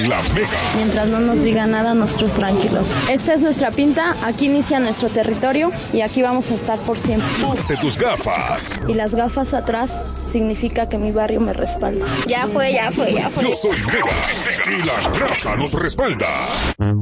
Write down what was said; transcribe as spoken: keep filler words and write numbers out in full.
La Mega. Mientras no nos diga nada, nosotros tranquilos. Esta es nuestra pinta, aquí inicia nuestro territorio y aquí vamos a estar por siempre. Ponte tus gafas. Y las gafas atrás significa que mi barrio me respalda. Ya fue, ya fue, ya fue. Yo soy Mega y la raza nos respalda.